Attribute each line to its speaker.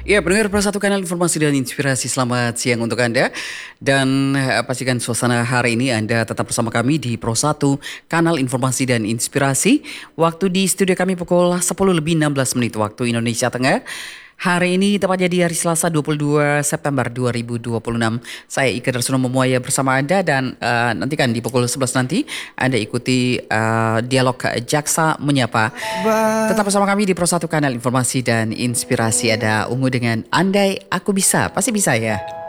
Speaker 1: Ya, pendengar Pro Satu Kanal Informasi dan Inspirasi, selamat siang untuk Anda. Dan pastikan suasana hari ini Anda tetap bersama kami di Pro Satu Kanal Informasi dan Inspirasi. Waktu di studio kami pukul 10:16 waktu Indonesia Tengah. Hari ini tepatnya di hari Selasa 22 September 2026. Saya Ika Darsono Memuaya bersama Anda dan nantikan di pukul 11 nanti Anda ikuti dialog Jaksa Menyapa. Tetap bersama kami di Pro Satu Kanal Informasi dan Inspirasi. Ada Ungu dengan Andai Aku Bisa, pasti bisa ya.